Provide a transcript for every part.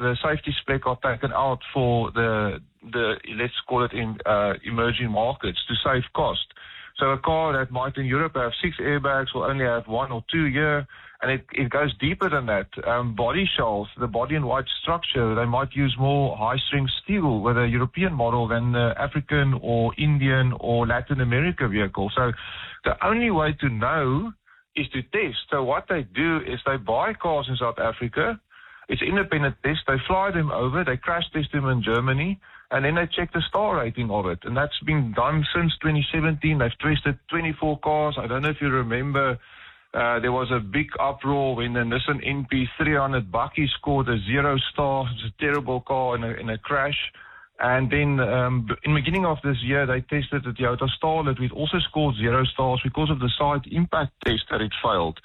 the safety spec are taken out for the let's call it in emerging markets to save cost. So a car that might in Europe have 6 airbags will only have 1 or 2 here, and it goes deeper than that. Body shells, the body and white structure, they might use more high-strength steel with a European model than the African or Indian or Latin America vehicle. So the only way to know is to test. So what they do is they buy cars in South Africa. It's independent test. They fly them over, they crash test them in Germany, and then they check the star rating of it. And that's been done since 2017. They've tested 24 cars. I don't know if you remember, there was a big uproar when the Nissan NP300 Bakkie scored a 0 star. It's a terrible car in a crash. And then in the beginning of this year, they tested the Toyota Starlet, which also scored 0 stars because of the side impact test that it failed.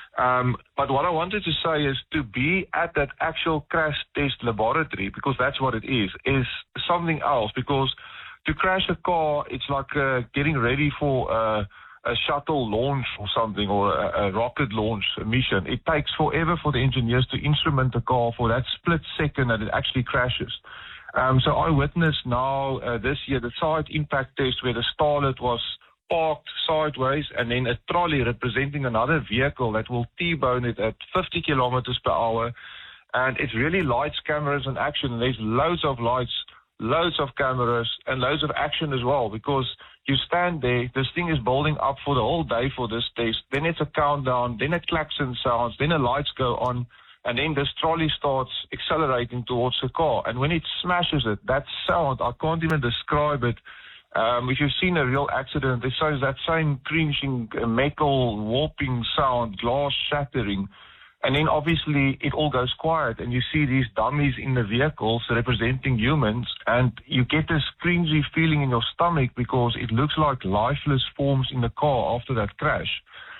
But what I wanted to say is to be at that actual crash test laboratory, because that's what it is something else. Because to crash a car, it's like getting ready for a shuttle launch or something, or a rocket launch mission. It takes forever for the engineers to instrument the car for that split second that it actually crashes. So I witnessed now this year the side impact test where the Starlet was parked sideways and then a trolley representing another vehicle that will T-bone it at 50 kilometers per hour. And it really lights, cameras in action. There's loads of lights, loads of cameras, and loads of action as well, because you stand there, this thing is building up for the whole day for this test. Then it's a countdown, then a klaxon sounds, then the lights go on, and then this trolley starts accelerating towards the car. And when it smashes it, that sound, I can't even describe it. If you've seen a real accident, it shows that same crunching, metal warping sound, glass shattering. And then obviously it all goes quiet, and you see these dummies in the vehicles representing humans, and you get this cringy feeling in your stomach because it looks like lifeless forms in the car after that crash.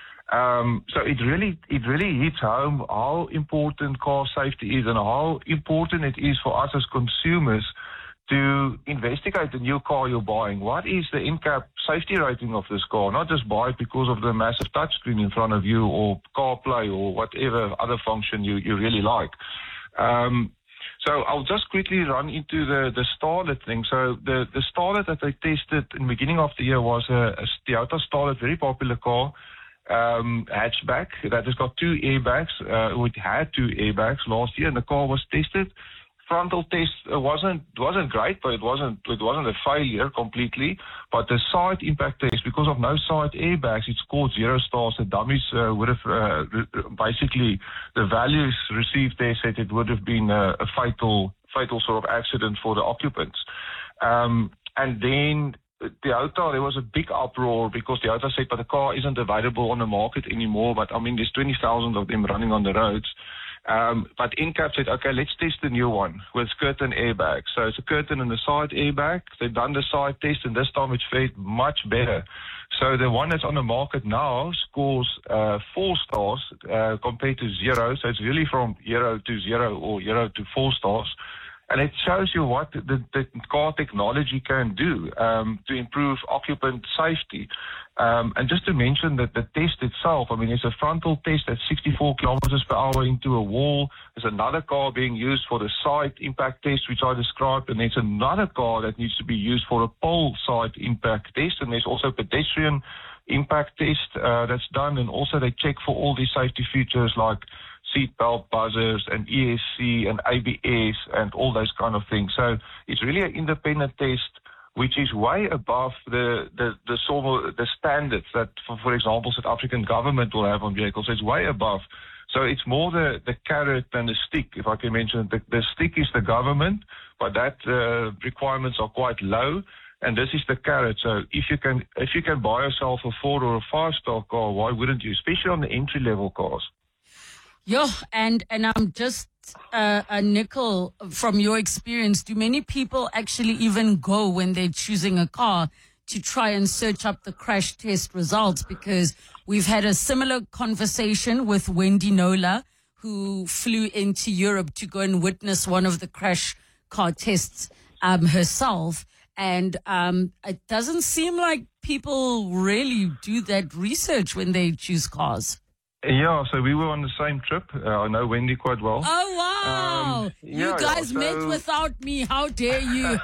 So it really hits home how important car safety is and how important it is for us as consumers to investigate the new car you're buying. What is the NCAP safety rating of this car? Not just buy it because of the massive touchscreen in front of you or CarPlay or whatever other function you really like. So I'll just quickly run into the Starlet thing. So the Starlet that they tested in the beginning of the year was a Toyota Starlet, very popular car. Hatchback that has got 2 airbags. It had 2 airbags last year, and the car was tested. Frontal test wasn't great, but it wasn't a failure completely. But the side impact test, because of no side airbags, it scored 0 stars. The dummies would have basically the values received there said it would have been a fatal sort of accident for the occupants. And then Toyota, there was a big uproar because Toyota said, but the car isn't available on the market anymore. But I mean, there's 20,000 of them running on the roads. But NCAP said, okay, let's test the new one with curtain airbags. So it's a curtain and the side airbag. They've done the side test, and this time it fared much better. So the one that's on the market now scores 4 stars compared to 0. So it's really from 0 to 0 or 0 to 4 stars. And it shows you what the car technology can do to improve occupant safety. And just to mention that the test itself, I mean, it's a frontal test at 64 kilometers per hour into a wall. There's another car being used for the side impact test, which I described, and there's another car that needs to be used for a pole side impact test. And there's also a pedestrian impact test that's done, and also they check for all these safety features like seatbelt buzzers and ESC and ABS and all those kind of things. So it's really an independent test which is way above the standards that, for example, South African government will have on vehicles. It's way above. So it's more the carrot than the stick, if I can mention. The stick is the government, but that requirements are quite low. And this is the carrot. So if you can buy yourself a 4 or a 5-star car, why wouldn't you? Especially on the entry-level cars. Yeah, and I'm just a nickel from your experience. Do many people actually even go when they're choosing a car to try and search up the crash test results? Because we've had a similar conversation with Wendy Nola, who flew into Europe to go and witness one of the crash car tests herself. And it doesn't seem like people really do that research when they choose cars. Yeah, so we were on the same trip. I know Wendy quite well. Oh, wow. You guys met without me. How dare you?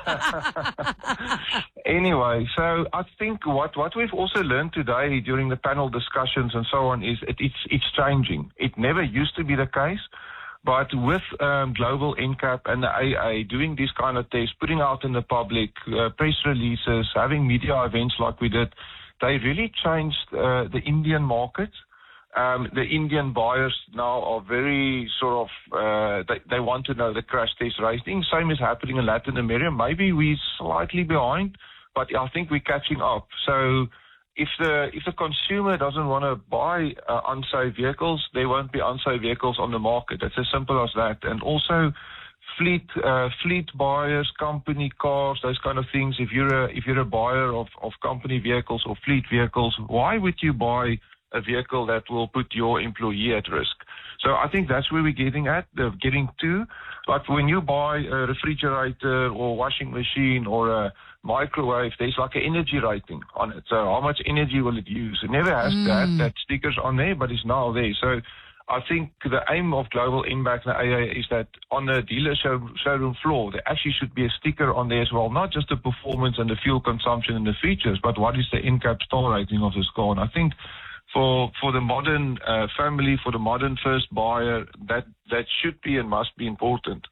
Anyway, so I think what we've also learned today during the panel discussions and so on is it's changing. It never used to be the case. But with Global NCAP and the AA doing these kind of tests, putting out in the public, press releases, having media events like we did, they really changed the Indian market. The Indian buyers now are very sort of, they want to know the crash test rating. Same is happening in Latin America. Maybe we're slightly behind, but I think we're catching up. So if the consumer doesn't want to buy unsafe vehicles, there won't be unsafe vehicles on the market. It's as simple as that. And also fleet buyers, company cars, those kind of things. If you're a buyer of company vehicles or fleet vehicles, why would you buy a vehicle that will put your employee at risk? So I think that's where we're getting to. But when you buy a refrigerator or washing machine or a microwave, there's like an energy rating on it. So how much energy will it use? It never has that stickers on there, but it's now there. So I think the aim of Global NCAP and AA is that on the dealer showroom floor, there actually should be a sticker on there as well, not just the performance and the fuel consumption and the features, but what is the NCAP star rating of this car. And I think for the modern family, for the modern first buyer, that should be and must be important.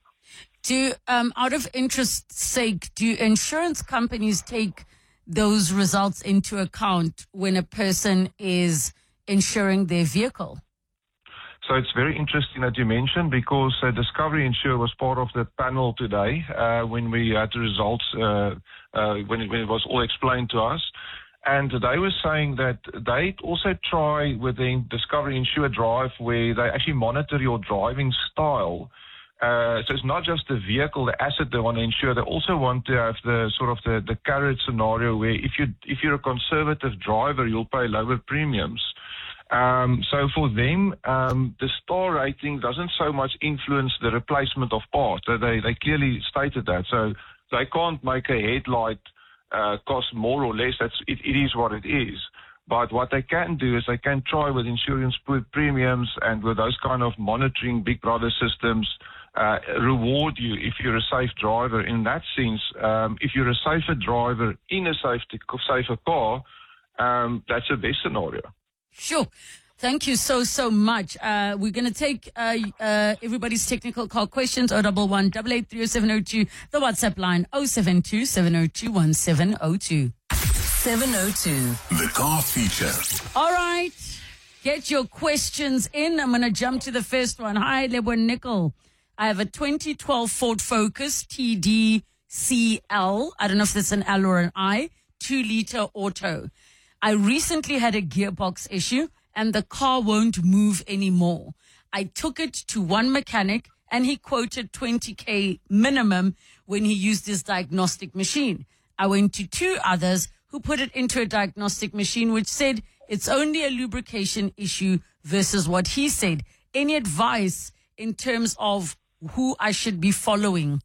Out of interest's sake, do insurance companies take those results into account when a person is insuring their vehicle? So it's very interesting that you mentioned, because Discovery Insure was part of the panel today when we had the results, when it was all explained to us. And they were saying that they also try with the Discovery Insure Drive, where they actually monitor your driving style. So it's not just the vehicle, the asset they want to insure. They also want to have the sort of the carrot scenario where if you're a conservative driver, you'll pay lower premiums. So for them, the star rating doesn't so much influence the replacement of parts. They clearly stated that. So they can't make a headlight cost more or less. It is what it is. But what they can do is they can try with insurance premiums and with those kind of monitoring Big Brother systems, reward you if you're a safe driver. In that sense, if you're a safer driver in a safer car, that's the best scenario. Sure. Thank you so much. We're going to take everybody's technical call questions. 011 8830702. The WhatsApp line 072 702 1702. 702. The car feature. All right. Get your questions in. I'm going to jump to the first one. Hi, Lebo Nickel. I have a 2012 Ford Focus TDCL. I don't know if that's an L or an I. 2-liter auto. I recently had a gearbox issue and the car won't move anymore. I took it to one mechanic and he quoted 20K minimum when he used his diagnostic machine. I went to two others who put it into a diagnostic machine which said it's only a lubrication issue versus what he said. Any advice in terms of who I should be following?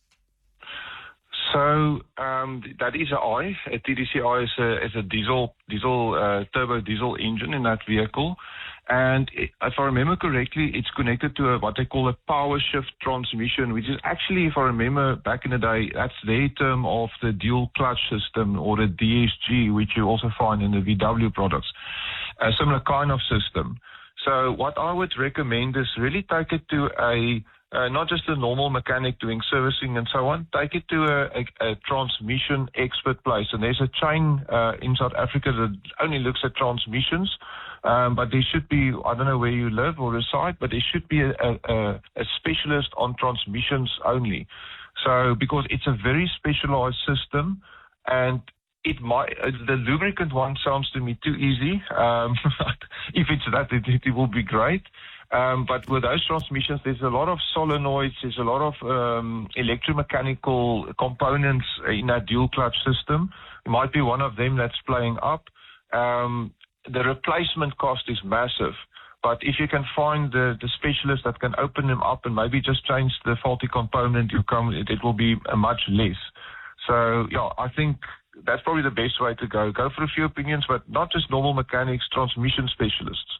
So that is an I. A TDCI is a diesel turbo diesel engine in that vehicle, and if I remember correctly, it's connected to what they call a power shift transmission, which is actually, if I remember back in the day, that's their term of the dual clutch system or the DSG, which you also find in the VW products, a similar kind of system. So what I would recommend is really take it to not just a normal mechanic doing servicing and so on, take it to a transmission expert place. And there's a chain in South Africa that only looks at transmissions, but there should be, I don't know where you live or reside, but there should be a specialist on transmissions only. So because it's a very specialized system, and the lubricant one sounds to me too easy. If it's that, it will be great. But with those transmissions, there's a lot of solenoids, there's a lot of electromechanical components in that dual clutch system. It might be one of them that's playing up. The replacement cost is massive. But if you can find the specialist that can open them up and maybe just change the faulty component, it will be much less. So, yeah, I think that's probably the best way to go. Go for a few opinions, but not just normal mechanics, transmission specialists.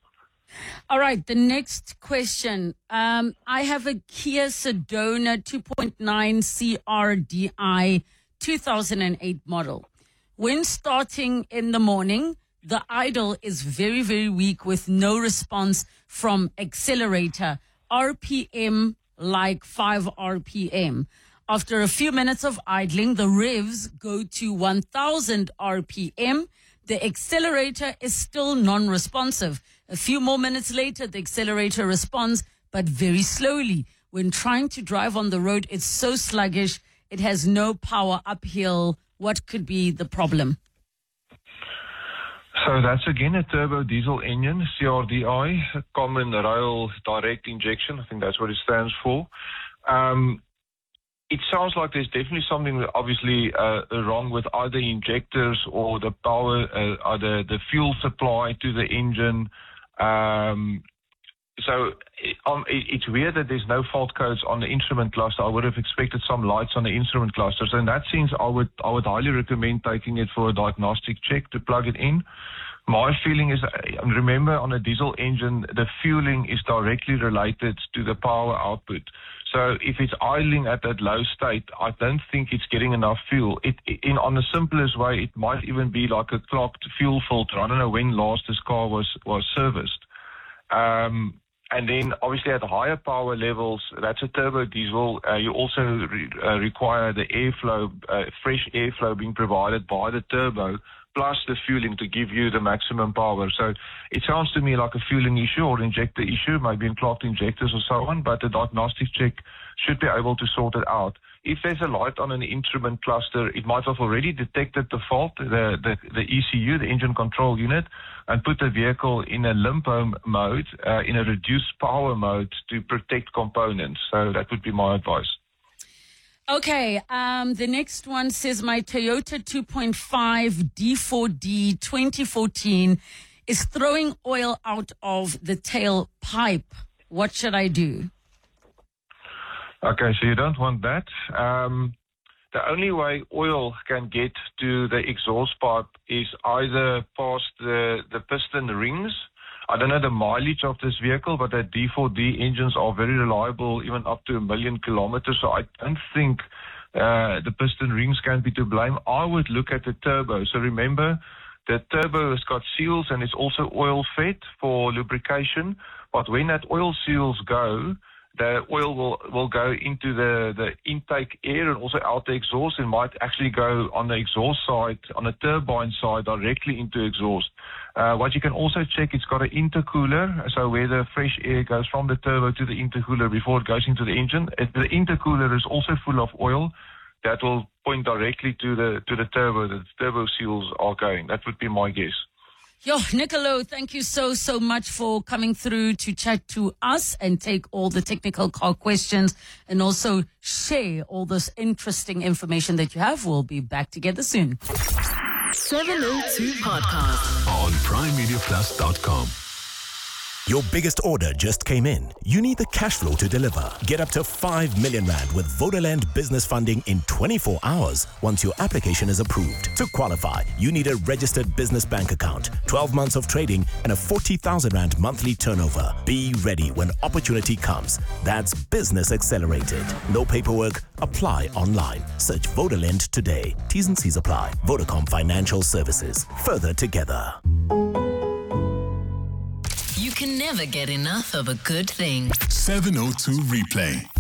All right, the next question. I have a Kia Sedona 2.9 CRDI 2008 model. When starting in the morning, the idle is very, very weak with no response from accelerator. RPM like 5 RPM. After a few minutes of idling, the revs go to 1000 RPM. The accelerator is still non-responsive. A few more minutes later, the accelerator responds, but very slowly. When trying to drive on the road, it's so sluggish. It has no power uphill. What could be the problem? So that's again a turbo diesel engine, CRDI, common rail direct injection. I think that's what it stands for. It sounds like there's definitely something obviously wrong with either injectors or the power, or the fuel supply to the engine. So it's weird that there's no fault codes on the instrument cluster. I would have expected some lights on the instrument cluster. So in that sense, I would highly recommend taking it for a diagnostic check to plug it in. My feeling is, remember, on a diesel engine, the fueling is directly related to the power output. So if it's idling at that low state, I don't think it's getting enough fuel. On the simplest way, it might even be like a clogged fuel filter. I don't know when last this car was serviced. And then obviously at higher power levels, that's a turbo diesel. You also require the airflow, fresh airflow being provided by the turbo, plus the fueling to give you the maximum power. So it sounds to me like a fueling issue or injector issue, maybe in clogged injectors or so on, but the diagnostic check should be able to sort it out. If there's a light on an instrument cluster, it might have already detected the fault, the ECU, the engine control unit, and put the vehicle in a limpo mode, in a reduced power mode to protect components. So that would be my advice. Okay, the next one says my Toyota 2.5 D4D 2014 is throwing oil out of the tailpipe. What should I do? Okay, so you don't want that. The only way oil can get to the exhaust pipe is either past the piston rings. I don't know the mileage of this vehicle, but the D4D engines are very reliable, even up to 1 million kilometers. So I don't think the piston rings can be to blame. I would look at the turbo. So remember, the turbo has got seals and it's also oil fed for lubrication. But when that oil seals go, the oil will go into the intake air and also out the exhaust, and might actually go on the exhaust side, on the turbine side, directly into exhaust. What you can also check, it's got an intercooler, so where the fresh air goes from the turbo to the intercooler before it goes into the engine. The intercooler is also full of oil that will point directly to the turbo. The turbo seals are going. That would be my guess. Yo, Nicolo, thank you so much for coming through to chat to us and take all the technical car questions and also share all this interesting information that you have. We'll be back together soon. 702 Podcast on PrimeMediaPlus.com. Your biggest order just came in. You need the cash flow to deliver. Get up to 5 million Rand with Vodaland business funding in 24 hours once your application is approved. To qualify, you need a registered business bank account, 12 months of trading, and a 40,000 Rand monthly turnover. Be ready when opportunity comes. That's Business Accelerated. No paperwork. Apply online. Search Vodaland today. T's and C's apply. Vodacom Financial Services. Further together. You can never get enough of a good thing. 702 Replay.